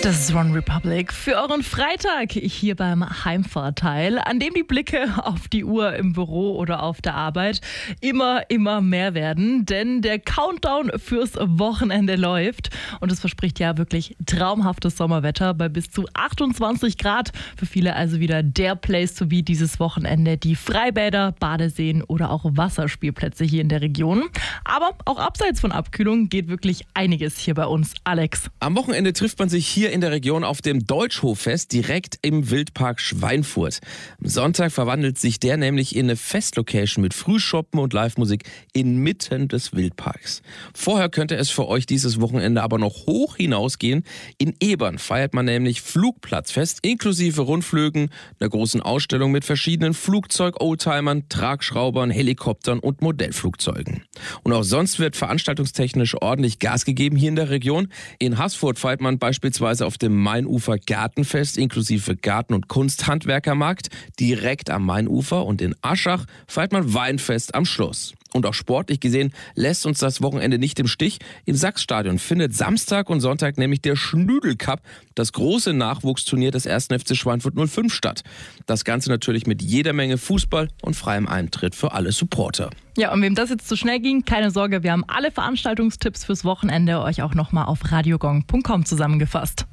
Das ist One Republic für euren Freitag hier beim Heimvorteil, an dem die Blicke auf die Uhr im Büro oder auf der Arbeit immer mehr werden, denn der Countdown fürs Wochenende läuft und es verspricht ja wirklich traumhaftes Sommerwetter bei bis zu 28 Grad. Für viele also wieder der Place to be dieses Wochenende, die Freibäder, Badeseen oder auch Wasserspielplätze hier in der Region. Aber auch abseits von Abkühlung geht wirklich einiges hier bei uns. Alex. Am Wochenende trifft man sich hier in der Region auf dem Deutschhoffest direkt im Wildpark Schweinfurt. Am Sonntag verwandelt sich der nämlich in eine Festlocation mit Frühschoppen und Livemusik inmitten des Wildparks. Vorher könnte es für euch dieses Wochenende aber noch hoch hinausgehen. In Ebern feiert man nämlich Flugplatzfest inklusive Rundflügen, einer großen Ausstellung mit verschiedenen Flugzeug-Oldtimern, Tragschraubern, Helikoptern und Modellflugzeugen. Und auch sonst wird veranstaltungstechnisch ordentlich Gas gegeben hier in der Region. In Haßfurt feiert man beispielsweise auf dem Mainufer Gartenfest inklusive Garten- und Kunsthandwerkermarkt direkt am Mainufer und in Aschach feiert man Weinfest am Schluss. Und auch sportlich gesehen lässt uns das Wochenende nicht im Stich. Im Sachsstadion findet Samstag und Sonntag nämlich der Schnüdel-Cup, das große Nachwuchsturnier des 1. FC Schweinfurt 05 statt. Das Ganze natürlich mit jeder Menge Fußball und freiem Eintritt für alle Supporter. Ja, und wem das jetzt zu schnell ging, keine Sorge, wir haben alle Veranstaltungstipps fürs Wochenende euch auch nochmal auf radiogong.com zusammengefasst.